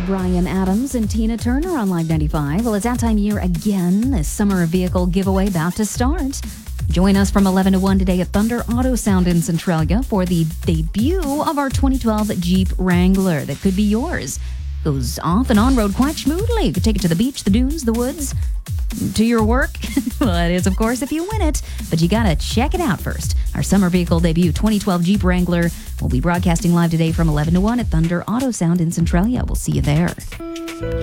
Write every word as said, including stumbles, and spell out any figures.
Bryan Adams and Tina Turner on Live ninety-five. Well, it's that time of year again. This summer vehicle giveaway about to start. Join us from eleven to one today at Thunder Auto Sound in Centralia for the debut of our twenty twelve Jeep Wrangler that could be yours. Goes off and on road quite smoothly. You could take it to the beach, the dunes, the woods, to your work. Well, it is, of course, if you win it. But you got to check it out first. Our summer vehicle debut, twenty twelve Jeep Wrangler, will be broadcasting live today from eleven to one at Thunder Auto Sound in Centralia. We'll see you there.